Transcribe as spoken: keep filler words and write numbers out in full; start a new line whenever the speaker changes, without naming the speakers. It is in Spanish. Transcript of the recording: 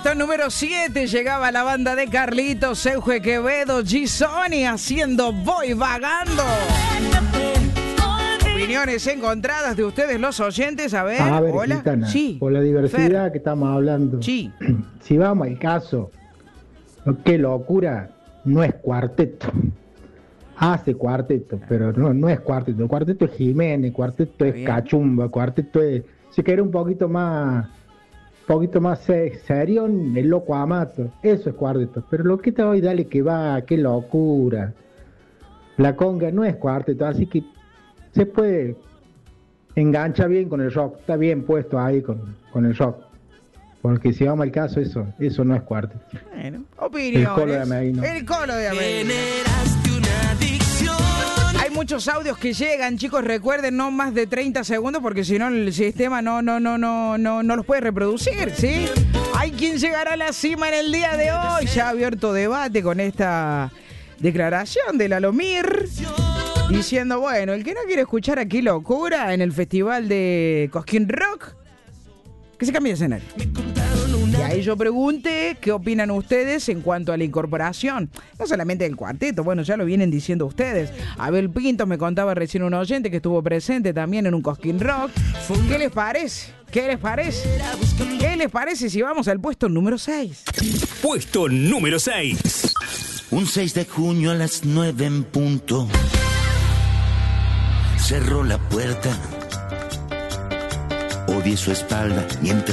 puesto número siete llegaba la banda de Carlitos, Euge Quevedo, G-Sony haciendo Voy Vagando. Opiniones encontradas de ustedes los oyentes, a ver,
a ver,
hola.
Gitana,
Sí.
por la diversidad
Fer.
que estamos hablando.
Sí.
Si vamos al caso, qué locura, no es cuarteto. Hace cuarteto, pero no, no es cuarteto. Cuarteto es Jiménez, cuarteto es
Bien.
Cachumba, cuarteto es... Si quiere un poquito más, poquito más se- serio, el Loco Amato. Eso es cuarteto. Pero lo que está hoy, dale que va, qué locura. La conga no es cuarteto, así que se puede enganchar bien con el rock. Está bien puesto ahí con, con el rock. Porque si vamos al caso, eso, eso no es cuarteto.
Bueno, opiniones.
El Colo de Ameguino.
El Colo de Ameguino. Hay muchos audios que llegan, chicos, recuerden, no más de treinta segundos, porque si no el sistema no, no, no, no, no, no los puede reproducir, ¿sí? Hay quien llegará a la cima en el día de hoy. Ya ha abierto debate con esta declaración de la Lomir, diciendo, bueno, el que no quiere escuchar aquí locura en el festival de Cosquín Rock, que se cambie de escenario. Y ahí yo pregunté qué opinan ustedes en cuanto a la incorporación, no solamente del cuarteto, bueno, ya lo vienen diciendo ustedes. Abel Pinto me contaba recién un oyente que estuvo presente también en un Cosquín Rock. ¿Qué les parece? ¿Qué les parece? ¿Qué les parece si vamos al puesto número seis?
Puesto número seis.
Un seis de junio a las nueve en punto. Cerró la puerta. Odié su espalda mientras